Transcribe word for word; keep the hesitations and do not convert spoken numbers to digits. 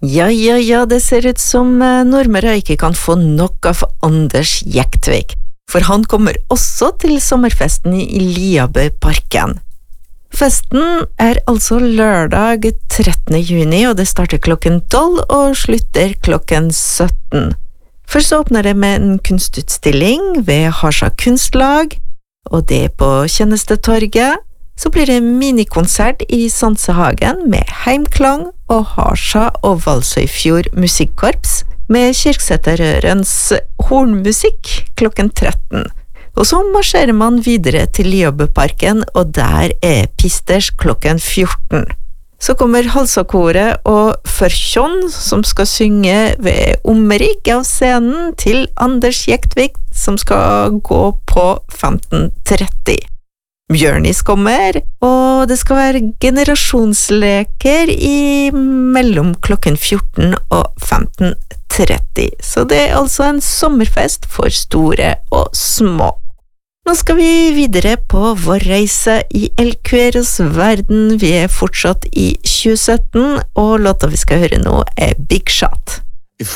Ja, ja, ja, det ser ut som eh, Nordmøre ikke kan få nok av Anders Jektvik, for han kommer også til sommerfesten i Liabøparken. Festen er altså lørdag trettende juni, og det starter klokken tolv og slutter klokken sytten. Først åpner det med en kunstutstilling ved Harsa kunstlag, og det på Kjennestetorget. Så blir det minikonsert i Sansehagen med Heimklang og Harsa og Valsøyfjord musikkorps med Kirksæterørens hornmusikk klokken tretten. Og så marsjerer man videre til Liabøparken, og der er Pisters klokken fjorten. Så kommer Halsakoret og Førkjån, som skal synge ved omrigg av scenen til Anders Jektvik, som skal gå på femten tretti. Bjørnis kommer, og det skal være generasjonsleker i mellom klokken fjorten og femten tretti. Så det er altså en sommerfest for store og små. Nå skal vi videre på vår reise i El Queros verden. Vi er fortsatt i tjue sytten, og låta vi skal høre nå er Big Shot.